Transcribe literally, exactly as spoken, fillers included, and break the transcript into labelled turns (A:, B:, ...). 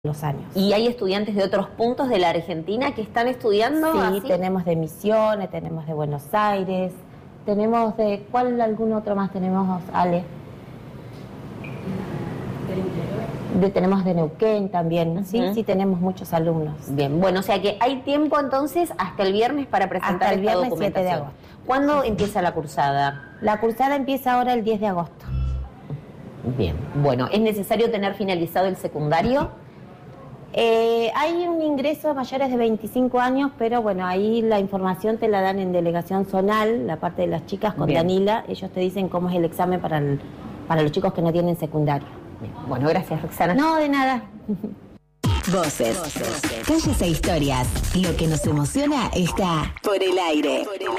A: los años.
B: ¿Y hay estudiantes de otros puntos de la Argentina que están estudiando?
A: Sí,
B: así?
A: tenemos de Misiones, tenemos de Buenos Aires, tenemos de... ¿Cuál algún otro más tenemos, Ale? De, tenemos de Neuquén también, ¿no? Sí, uh-huh. Sí, tenemos muchos alumnos.
B: Bien, bueno, o sea que hay tiempo entonces hasta el viernes para presentar
A: hasta el
B: esta
A: viernes
B: documentación.
A: siete de agosto.
B: ¿Cuándo empieza la cursada?
A: La cursada empieza ahora el diez de agosto.
B: Bien, bueno, ¿es necesario tener finalizado el secundario?
A: Eh, hay un ingreso a mayores de veinticinco años, pero bueno, ahí la información te la dan en delegación zonal, la parte de las chicas con Bien. Danila, ellos te dicen cómo es el examen para, el, para los chicos que no tienen secundario.
B: Bien. Bueno, gracias, Roxana.
A: No, de nada.
C: Voces, Voces, calles e historias. Lo que nos emociona está por el aire. Por el aire.